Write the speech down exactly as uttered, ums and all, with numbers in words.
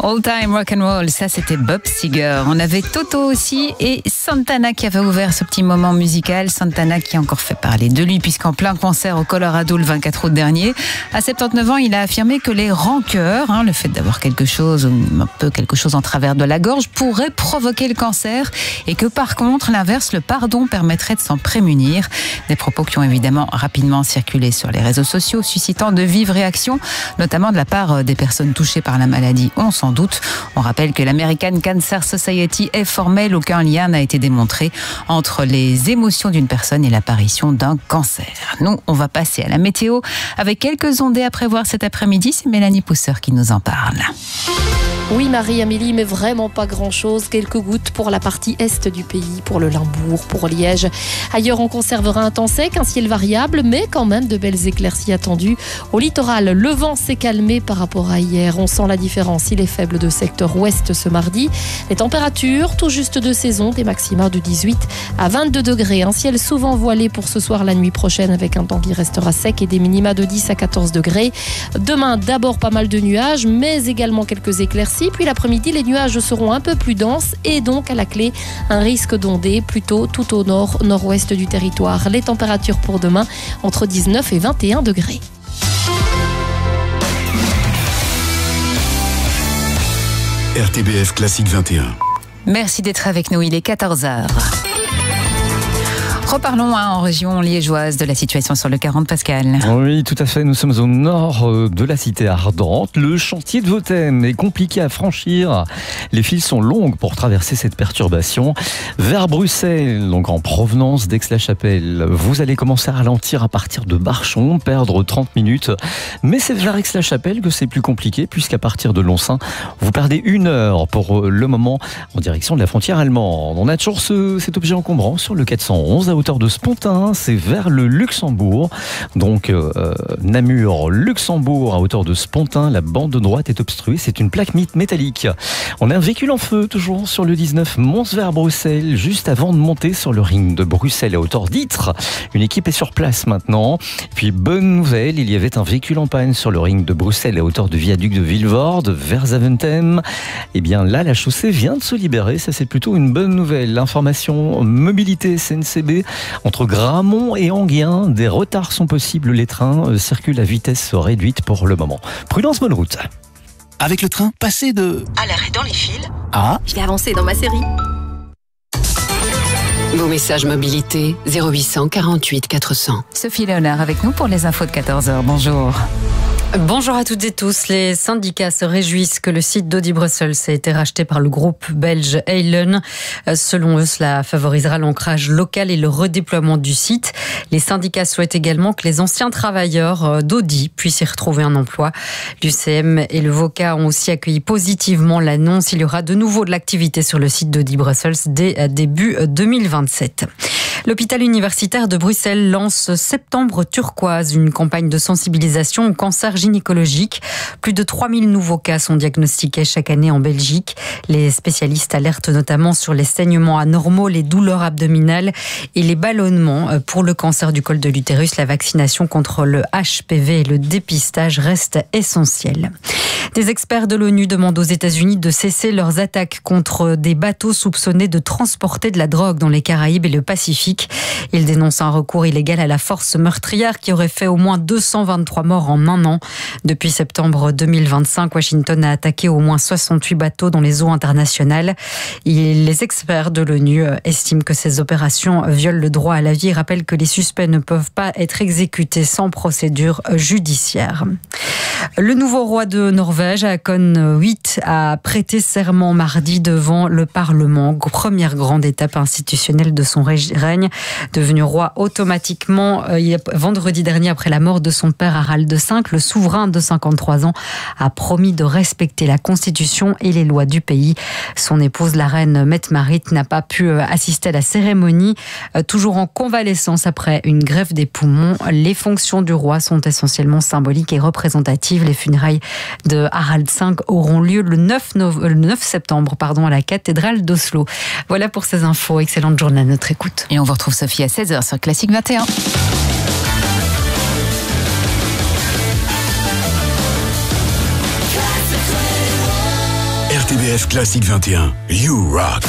All Time Rock and Roll, ça c'était Bob Seger. On avait Toto aussi et Santana qui avait ouvert ce petit moment musical. Santana qui a encore fait parler de lui puisqu'en plein concert au Colorado le vingt-quatre août dernier, à soixante-dix-neuf ans, il a affirmé que les rancœurs, hein, le fait d'avoir quelque chose, un peu quelque chose en travers de la gorge, pourrait provoquer le cancer et que par contre, l'inverse, le pardon permettrait de s'en prémunir. Des propos qui ont évidemment rapidement circulé sur les réseaux sociaux, suscitant de vives réactions, notamment de la part des personnes touchées par la maladie, on s'en doute. On rappelle que l'American Cancer Society est formelle, aucun lien n'a été démontré entre les émotions d'une personne et l'apparition d'un cancer. Nous, on va passer à la météo avec quelques ondées à prévoir cet après-midi. C'est Mélanie Pousseur qui nous en parle. Oui, Marie-Amélie, mais vraiment pas grand-chose. Quelques gouttes pour la partie est du pays, pour le Limbourg, pour Liège. Ailleurs, on conservera un temps sec, un ciel variable, mais quand même de belles éclaircies attendues. Au littoral, le vent s'est calmé par rapport à hier. On sent la différence. Il est faible de secteur ouest ce mardi. Les températures, tout juste de saison, des maxima de dix-huit à vingt-deux degrés. Un ciel souvent voilé pour ce soir, la nuit prochaine, avec un temps qui restera sec et des minima de dix à quatorze degrés. Demain, d'abord pas mal de nuages, mais également quelques éclaircies. Puis l'après-midi, les nuages seront un peu plus denses et donc à la clé, un risque d'ondées plutôt tout au nord, nord-ouest du territoire. Les températures pour demain, entre dix-neuf et vingt et un degrés. R T B F Classique vingt et un. Merci d'être avec nous, il est quatorze heures. Reparlons hein, en région liégeoise de la situation sur le quarante, Pascal. Oui, tout à fait. Nous sommes au nord de la cité ardente. Le chantier de Vothem est compliqué à franchir. Les files sont longues pour traverser cette perturbation. Vers Bruxelles, donc en provenance d'Aix-la-Chapelle, vous allez commencer à ralentir à partir de Barchon, perdre trente minutes. Mais c'est vers Aix-la-Chapelle que c'est plus compliqué, puisqu'à partir de Lonsin, vous perdez une heure pour le moment en direction de la frontière allemande. On a toujours ce, cet objet encombrant sur le quatre cent onze à hauteur de Spontin, c'est vers le Luxembourg. Donc euh, Namur-Luxembourg à hauteur de Spontin, la bande de droite est obstruée, c'est une plaque métallique. On a un véhicule en feu toujours sur le dix-neuf Mons vers Bruxelles, juste avant de monter sur le ring de Bruxelles à hauteur d'Ytre. Une équipe est sur place maintenant. Puis bonne nouvelle, il y avait un véhicule en panne sur le ring de Bruxelles à hauteur du viaduc de Vilvoorde vers Zaventem. Et bien là, la chaussée vient de se libérer, ça c'est plutôt une bonne nouvelle. L'information mobilité S N C B. Entre Gramont et Enghien, des retards sont possibles. Les trains circulent à vitesse réduite pour le moment. Prudence, bonne route. Avec le train, passez de... à l'arrêt dans les fils. Ah. Je vais avancer dans ma série. Vos messages mobilité zéro huit cent quarante-huit quatre cents. Sophie Léonard avec nous pour les infos de quatorze heures. Bonjour. Bonjour à toutes et tous. Les syndicats se réjouissent que le site d'Audi Brussels ait été racheté par le groupe belge Heylen. Selon eux, cela favorisera l'ancrage local et le redéploiement du site. Les syndicats souhaitent également que les anciens travailleurs d'Audi puissent y retrouver un emploi. L'U C M et le VOCA ont aussi accueilli positivement l'annonce. Il y aura de nouveau de l'activité sur le site d'Audi Brussels dès début deux mille vingt-sept. L'hôpital universitaire de Bruxelles lance Septembre turquoise, une campagne de sensibilisation au cancer gynécologique. Plus de trois mille nouveaux cas sont diagnostiqués chaque année en Belgique. Les spécialistes alertent notamment sur les saignements anormaux, les douleurs abdominales et les ballonnements. Pour le cancer du col de l'utérus, la vaccination contre le H P V et le dépistage restent essentiels. Des experts de l'ONU demandent aux États-Unis de cesser leurs attaques contre des bateaux soupçonnés de transporter de la drogue dans les Caraïbes et le Pacifique. Ils dénoncent un recours illégal à la force meurtrière qui aurait fait au moins deux cent vingt-trois morts en un an. Depuis septembre deux mille vingt-cinq, Washington a attaqué au moins soixante-huit bateaux dans les eaux internationales. Et les experts de l'ONU estiment que ces opérations violent le droit à la vie et rappellent que les suspects ne peuvent pas être exécutés sans procédure judiciaire. Le nouveau roi de Norvège, Haakon huit, a prêté serment mardi devant le Parlement. Première grande étape institutionnelle de son règne. Devenu roi automatiquement vendredi dernier après la mort de son père Harald cinq, le souverain de cinquante-trois ans a promis de respecter la Constitution et les lois du pays. Son épouse, la reine Mette-Marit, n'a pas pu assister à la cérémonie. Toujours en convalescence après une greffe des poumons, les fonctions du roi sont essentiellement symboliques et représentatives. Les funérailles de Harald cinq auront lieu le neuf, nove... le neuf septembre pardon, à la cathédrale d'Oslo. Voilà pour ces infos. Excellente journée à notre écoute. Et on vous retrouve Sophie à seize heures sur Classique vingt et un. R T B F Classique vingt et un, You Rock.